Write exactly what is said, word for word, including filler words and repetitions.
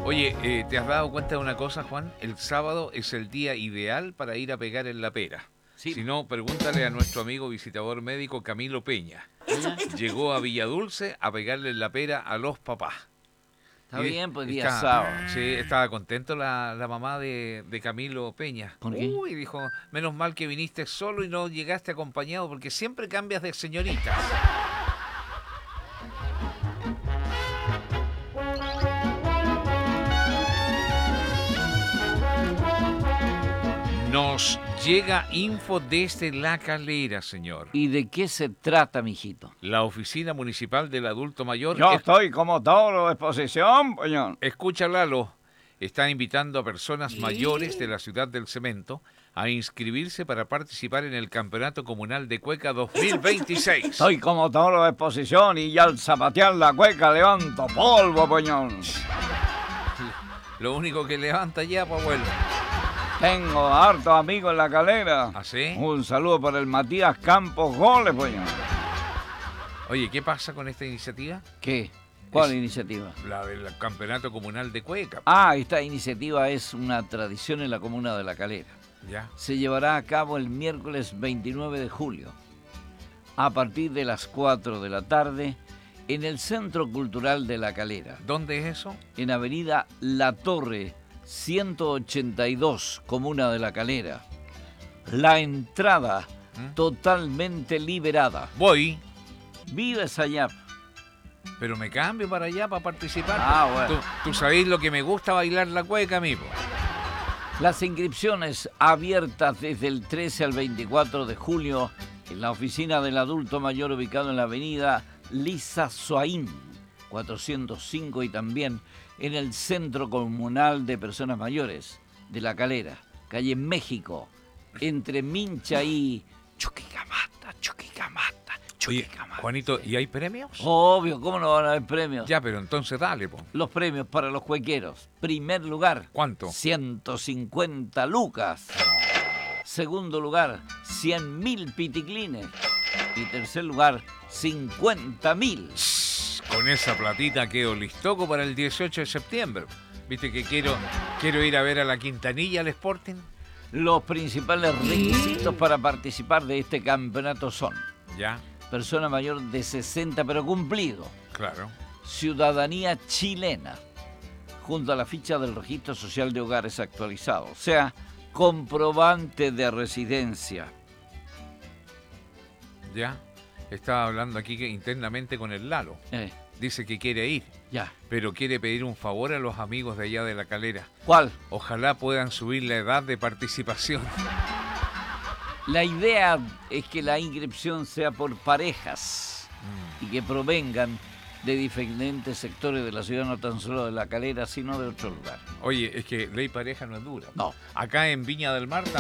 Oye, eh, ¿te has dado cuenta de una cosa, Juan? El sábado es el día ideal para ir a pegar en la pera. Sí. Si no, pregúntale a nuestro amigo visitador médico Camilo Peña. Eso, eso. Llegó a Villadulce a pegarle en la pera a los papás. Está Y bien, pues día está- sábado. Sí, estaba contento la, la mamá de, de Camilo Peña. ¿Por qué? Uy, dijo, menos mal que viniste solo y no llegaste acompañado, porque siempre cambias de señoritas. Nos llega info desde La Calera, señor. ¿Y de qué se trata, mijito? La Oficina Municipal del Adulto Mayor... Yo es- estoy como todo de exposición, peñón. Escucha, Lalo, está invitando a personas mayores de la ciudad del Cemento a inscribirse para participar en el Campeonato Comunal de Cueca dos mil veintiséis. Estoy como todo de exposición y ya al zapatear la cueca levanto polvo, peñón. Lo único que levanta ya, pues abuelo. Tengo hartos amigos en La Calera. ¿Ah, sí? Un saludo para el Matías Campos Goles, peñón. Oye, ¿qué pasa con esta iniciativa? ¿Qué? ¿Cuál Es- iniciativa? La del Campeonato Comunal de Cueca. Ah, esta iniciativa es una tradición en la comuna de La Calera. Ya. Se llevará a cabo el miércoles veintinueve de julio, a partir de las cuatro de la tarde, en el Centro Cultural de La Calera, ¿Dónde es eso? en Avenida La Torre, ciento ochenta y dos, Comuna de La Calera. La entrada ¿Mm? totalmente liberada. Voy, Vives allá. pero me cambio para allá para participar. Ah, bueno. Tú, tú sabéis lo que me gusta bailar la cueca, amigo. Las inscripciones abiertas desde el trece al veinticuatro de julio en la oficina del adulto mayor ubicado en la avenida Lisa Soaín, cuatrocientos cinco, y también en el Centro Comunal de Personas Mayores de La Calera, calle México, entre Mincha y Chuquicamata, Chuquicamata, Oye, Chuquicamata. Juanito, ¿y hay premios? Obvio, ¿cómo no van a haber premios? Ya, pero entonces dale, po. Los premios para los cuequeros. Primer lugar. ¿Cuánto? ciento cincuenta lucas. Segundo lugar, cien mil piticlines. Y tercer lugar, cincuenta mil. Con esa platita quedo listoco para el dieciocho de septiembre. Viste que quiero, quiero ir a ver a la Quintanilla al Sporting. Los principales requisitos para participar de este campeonato son: Ya, persona mayor de sesenta pero cumplido, claro. ciudadanía chilena, junto a la ficha del Registro Social de Hogares actualizado, o sea, comprobante de residencia. Ya. Estaba hablando aquí que internamente con el Lalo. Eh, Dice que quiere ir, ya. pero quiere pedir un favor a los amigos de allá de La Calera. ¿Cuál? Ojalá puedan subir la edad de participación. La idea es que la inscripción sea por parejas y que provengan de diferentes sectores de la ciudad, no tan solo de La Calera, sino de otro lugar. Oye, es que ley pareja no es dura. No. Acá en Viña del Mar